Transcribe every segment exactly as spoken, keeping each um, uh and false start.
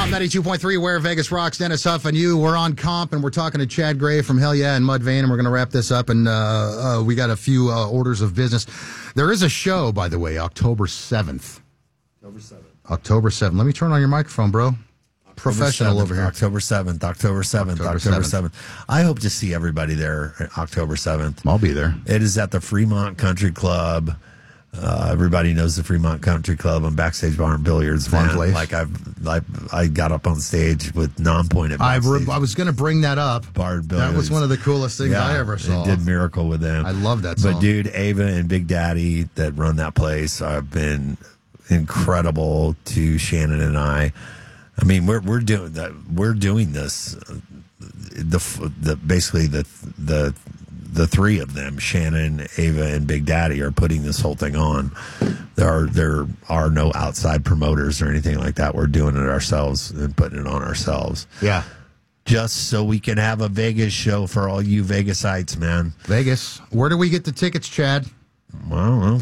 Comp ninety-two point three, where Vegas rocks. Dennis Huff and you. We're on Comp, and we're talking to Chad Gray from Hell Yeah and Mudvayne, and we're going to wrap this up. And uh, uh, we got a few uh, orders of business. There is a show, by the way, October seventh. October seventh. October seventh. Let me turn on your microphone, bro. Professional over here. October seventh. October seventh. October October seventh. seventh. I hope to see everybody there October seventh. I'll be there. It is at the Fremont Country Club. Uh, everybody knows the Fremont Country Club. I'm backstage bar and billiards. Fun man. place. Like I've, like I got up on stage with non-point at I, backstage. re- I was going to bring that up. Bar and billiards. That was one of the coolest things Yeah, I ever saw. and did Miracle with them. I love that song. But dude, Ava and Big Daddy that run that place have been incredible to Shannon and I. I mean, we're we're doing that. We're doing this. uh, The the basically the the the three of them, Shannon, Ava, and Big Daddy, are putting this whole thing on. There are there are no outside promoters or anything like that. We're doing it ourselves and putting it on ourselves. Yeah. Just so we can have a Vegas show for all you Vegasites, man. Vegas. Where do we get the tickets, Chad? Well,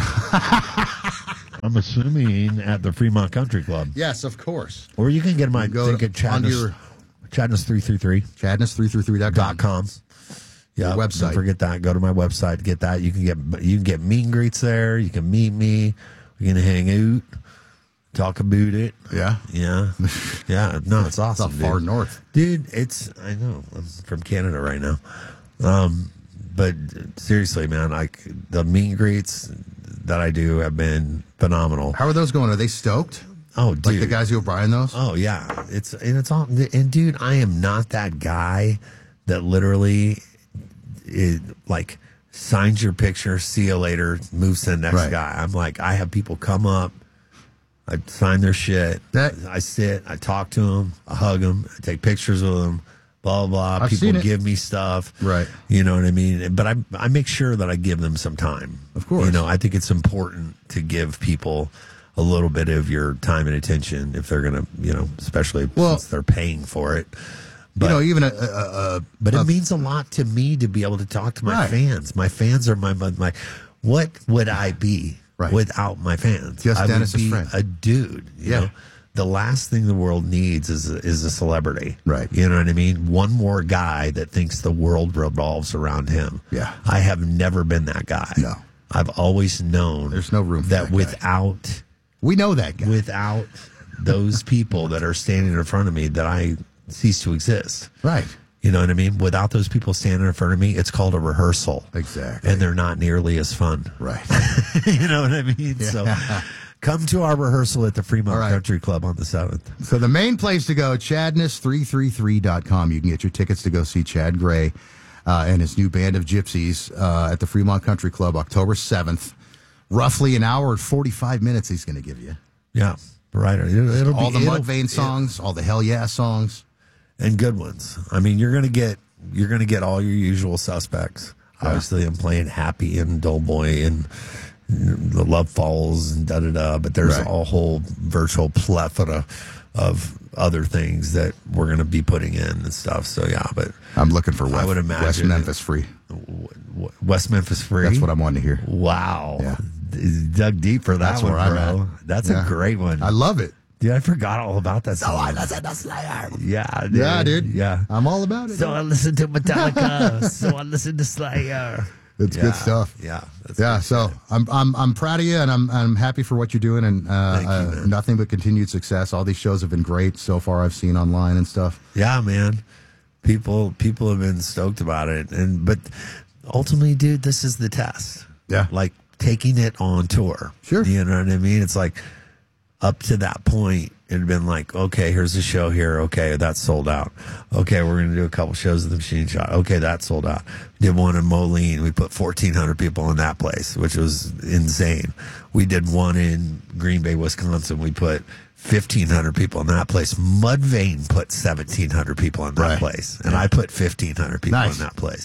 I'm assuming at the Fremont Country Club. Yes, of course. Or you can get my Go ticket to- on Chadness, your- Chadness three three three Chadness three three three dot com. dot com. Yeah, Your website. Don't forget that. Go to my website to get that. You can get you can get meet and greets there. You can meet me. We can hang out, talk about it. Yeah. Yeah, yeah. No, it's awesome. It's far dude. north. Dude, it's I know I'm from Canada right now, um, but seriously, man, like the meet and greets that I do have been phenomenal. How are those going? Are they stoked? Oh, dude. Like the guys who are buying those? Oh yeah, it's and it's all and dude, I am not that guy that literally is, like signs your picture, see you later, moves to the next Right. guy. I'm like, I have people come up, I sign their shit, That- I sit, I talk to them, I hug them, I take pictures with them, blah blah. blah. I've seen People it. give me stuff, Right. You know what I mean? But I I make sure that I give them some time. Of course. You know, I think it's important to give people a little bit of your time and attention if they're going to, you know, especially Well- since they're paying for it. But, you know, even a, a, a but a, it means a lot to me to be able to talk to my Right. fans. My fans are my, my, my, what would I be Right. without my fans? Just I Dennis's would be friend. a dude. You Yeah. know? The last thing the world needs is a, is a celebrity. Right. You know what I mean? One more guy that thinks the world revolves around him. Yeah. I have never been that guy. No. I've always known There's no room for that that guy. without we know that guy. without those people that are standing in front of me that I cease to exist. Right. You know what I mean? Without those people standing in front of me, it's called a rehearsal. Exactly. And they're not nearly as fun. Right. You know what I mean? So come to our rehearsal at the Fremont All right. Country Club on the seventh. So the main place to go, Chadness three three three dot com. You can get your tickets to go see Chad Gray uh, and his new band of gypsies uh, at the Fremont Country Club, October seventh. Roughly an hour and forty-five minutes he's going to give you. Yeah. Right. It'll, it'll All be, the it'll- Mudvayne songs, all the Hell Yeah songs. and good ones. I mean, you're gonna get you're gonna get all your usual suspects. Yeah. Obviously, I'm playing Happy and Doughboy and the Love Falls and da da da. But there's Right. a whole virtual plethora of other things that we're gonna be putting in and stuff. So yeah, but I'm looking for I West, would imagine West it- Memphis Free. w- w- West Memphis Free. That's what I'm wanting to hear. Wow. Yeah. D- Dug deep for that That's one, where I'm bro. at. That's Yeah. a great one. I love it. Dude, I forgot all about that song. I listen to Slayer. Yeah, dude. Yeah, dude. Yeah. I'm all about it. So I listened to Metallica. so I listened to Slayer. It's Yeah. good stuff. Yeah. That's Yeah, good so shit. I'm I'm I'm proud of you, and I'm I'm happy for what you're doing, and uh, Thank you, uh, man. nothing but continued success. All these shows have been great so far. I've seen online and stuff. Yeah, man. People people have been stoked about it, and but ultimately, dude, this is the test. Yeah. Like taking it on tour. Sure. You know what I mean? It's like up to that point, it had been like, okay, here's a show here. Okay, that's sold out. Okay, we're gonna do a couple shows at the Machine Shop. Okay, that's sold out. Did one in Moline. We put fourteen hundred people in that place, which was insane. We did one in Green Bay, Wisconsin. We put fifteen hundred people in that place. Mudvayne put seventeen hundred people in that Right. place, and I put fifteen hundred people Nice. in that place.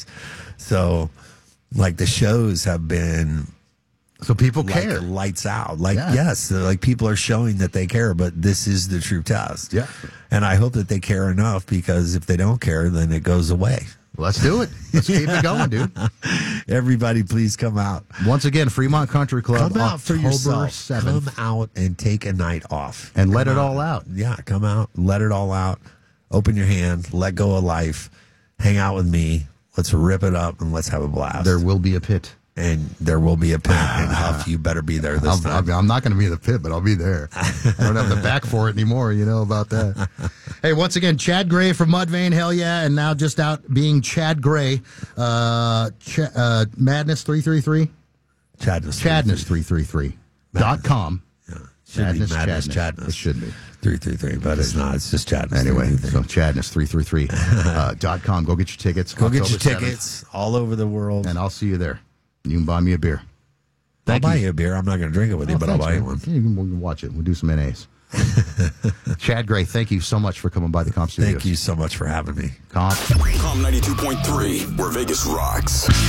So, like the shows have been So people like care. lights out. Like, Yeah. yes, they're like people are showing that they care, but this is the true test. Yeah. And I hope that they care enough, because if they don't care, then it goes away. Let's do it. Let's keep it going, dude. Everybody, please come out. Once again, Fremont Country Club, Come out for October yourself. seventh. Come out and take a night off. And let Come it out. all out. Yeah, come out. Let it all out. Open your hand. Let go of life. Hang out with me. Let's rip it up and let's have a blast. There will be a pit. And there will be a pit. And Huff, you better be there this I'll, time. I'll, I'm not going to be in the pit, but I'll be there. I don't have the back for it anymore. You know about that. Hey, once again, Chad Gray from Mudvayne, hell yeah, and now just out being Chad Gray. Uh, Ch- uh, Madness three three three? Chadness. Chadness three three three dot com. Yeah. Should be Madness Chadness. It should be. three three three, but it's not. It's just Chadness. Anyway, three three three. so Chadness three three three dot com. Go get your tickets. Go get your October seventh, tickets all over the world. and I'll see you there. You can buy me a beer. I'll buy you a beer. I'm not going to drink it with you, Oh, but I'll thanks, buy you man. one. Yeah, you can, we'll watch it. We'll do some N As. Chad Gray, thank you so much for coming by the Comp Studios. Thank you so much for having me. Comp. Com ninety-two point three, where Vegas rocks.